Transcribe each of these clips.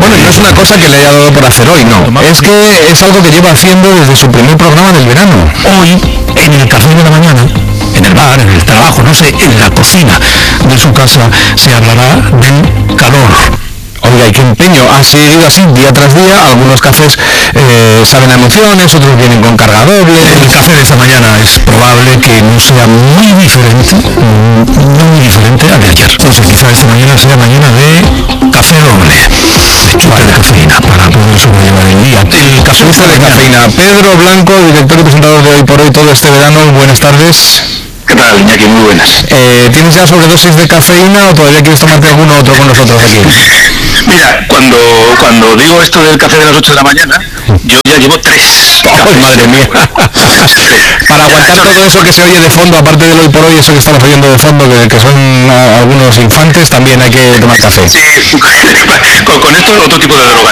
Bueno, y no es una cosa que le haya dado por hacer hoy, no. Es que es algo que lleva haciendo desde su primer programa del verano. Hoy, en el café de la mañana, en el bar, en el trabajo, no sé, en la cocina de su casa, se hablará del calor. Oiga, y qué empeño, ha seguido así día tras día. Algunos cafés saben a emociones, otros vienen con carga doble. El café de esta mañana es probable que no sea muy diferente al de ayer. Entonces quizá esta mañana sea mañana de café doble, de chute de cafeína, para poder sobrellevar el día. El café de cafeína. Pedro Blanco, director y presentador de Hoy por Hoy todo este verano, buenas tardes. ¿Qué tal, Iñaki? Muy buenas. ¿Tienes ya sobredosis de cafeína o todavía quieres tomarte alguno otro con nosotros aquí? Mira, cuando digo esto del café de las 8 de la mañana, yo ya llevo 3. ¡Oh, madre mía! Para aguantar todo eso que se oye de fondo, aparte del Hoy por Hoy, eso que estamos oyendo de fondo, que son algunos infantes, también hay que tomar café. Sí, con esto otro tipo de drogas.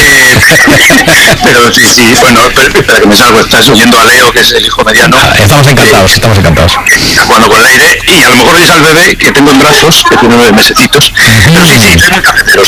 Pero sí, bueno, espera que me salgo, estás oyendo a Leo, que es el hijo mediano. Estamos encantados. Jugando con el aire, y a lo mejor oyes al bebé que tengo en brazos, que tiene 9 mesecitos. Pero sí, soy muy cafetero,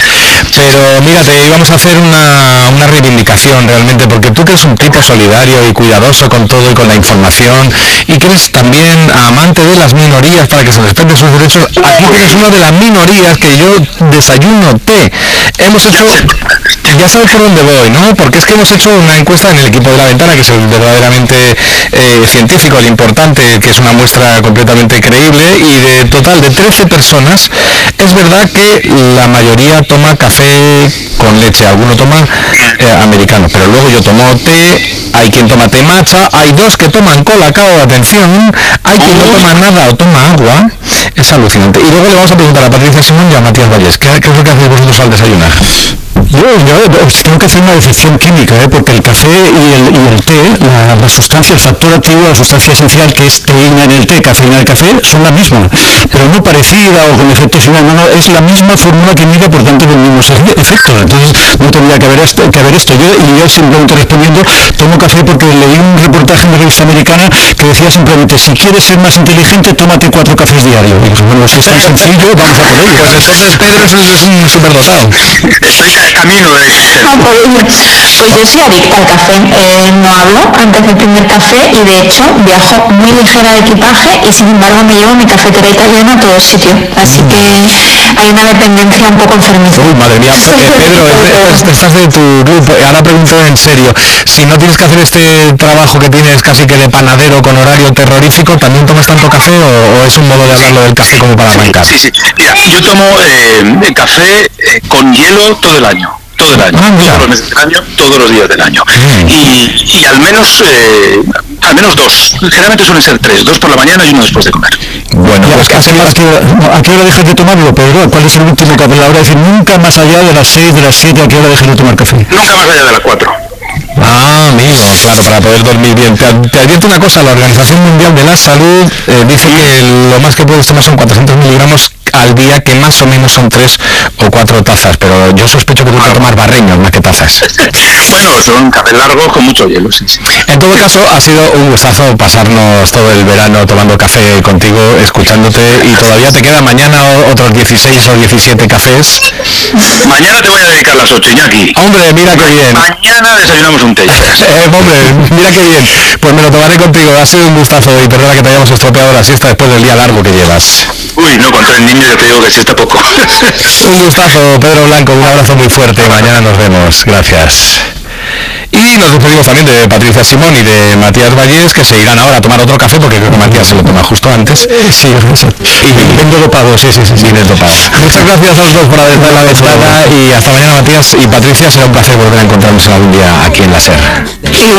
Pero mira, te íbamos a hacer una reivindicación realmente, porque tú que eres un tipo solidario y cuidadoso con todo y con la información, y que eres también amante de las minorías para que se respeten sus derechos, aquí tienes una de las minorías que yo desayuno té. Hemos hecho, ya sabes por dónde voy, ¿no? Porque es que hemos hecho una encuesta en el equipo de La Ventana, que es el verdaderamente científico, el importante, que es una muestra completamente creíble, y de total de 13 personas, es verdad que la mayoría toma café con leche, alguno toma americano, pero luego yo tomo té, hay quien toma té matcha, hay 2 que toman colacao, atención, hay quien no toma nada o toma agua, es alucinante. Y luego le vamos a preguntar a Patricia Simón y a Matías Vallés, ¿qué es lo que hacéis vosotros al desayunar? Yo tengo que hacer una decepción química, porque el café y el té, la sustancia, el factor activo, la sustancia esencial que es teína en el té, cafeína en el café, son la misma, pero no parecida o con efectos iguales, no, es la misma fórmula química, por tanto con mismos efectos. Entonces no tendría que haber esto. Yo simplemente respondiendo, tomo café porque leí un reportaje en la revista americana que decía simplemente, si quieres ser más inteligente, tómate 4 cafés diarios. Y bueno, si es tan sencillo, vamos a por ello. Pues entonces Pedro es un superdotado. Camino de... Pues yo soy adicta al café, no hablo antes del primer café, y de hecho viajo muy ligera de equipaje, y sin embargo me llevo mi cafetera italiana a todos sitios, así que hay una dependencia un poco enfermiza. Uy, madre mía, Pedro, estás de tu grupo. Ahora pregunto en serio, si no tienes que hacer este trabajo que tienes casi que de panadero con horario terrorífico, ¿también tomas tanto café o es un modo de hablarlo del café como para arrancar? Sí. Mira, yo tomo café con hielo todo el año. Todos los meses del año, todos los días del año. Y al menos 2. Generalmente suelen ser 3, 2 por la mañana y 1 después de comer. Bueno, pues ¿a qué hora dejas de tomarlo, Pedro? ¿Cuál es el último café? La hora es decir, nunca más allá de las 6, de las 7, ¿a qué hora dejas de tomar café? Nunca más allá de las 4. Amigo, claro, para poder dormir bien. Te advierto una cosa, la Organización Mundial de la Salud dice que lo más que puedes tomar son 400 miligramos al día, que más o menos son 3 o 4 tazas, pero yo sospecho que tú vas a tomar barreños más que tazas. Bueno, son cafés largos con mucho hielo, sí. En todo caso, ha sido un gustazo pasarnos todo el verano tomando café contigo, escuchándote, y todavía te quedan mañana otros 16 o 17 cafés. Mañana te voy a dedicar las 8, Iñaki. Hombre, mira qué bien. Mañana desayunamos un té. Hombre, mira qué bien. Pues me lo tomaré contigo, ha sido un gustazo, y perdona que te hayamos estropeado la siesta después del día largo que llevas. Uy, no, con 3 niños yo te digo que sí está poco. Un gustazo, Pedro Blanco, un abrazo muy fuerte, mañana nos vemos, gracias. Y nos despedimos también de Patricia Simón y de Matías Vallés, que se irán ahora a tomar otro café, porque creo que Matías se lo toma justo antes. Sí, y vengo dopado, sí. Vienes dopado. Muchas gracias a los dos por haber estado en la ventana, y hasta mañana, Matías y Patricia. Será un placer volver a encontrarnos algún día aquí en la SER.